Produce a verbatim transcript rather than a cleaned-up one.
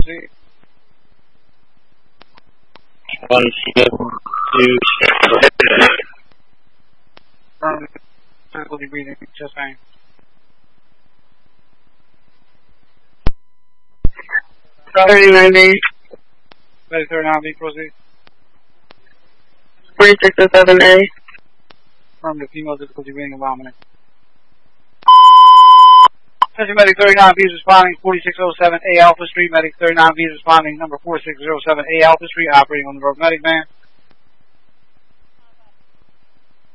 See. One C M two six. Affirmative. Difficulty breathing. Chest pain. thirty-nine B. Medic thirty-nine B, proceed. forty-six oh seven A. Affirmative. Female difficulty breathing and vomiting. Attention Medic thirty-nine B is responding, forty-six oh seven A Alpha Street. Medic thirty-nine B is responding, number forty-six oh seven A Alpha Street, operating on the road. Medic man.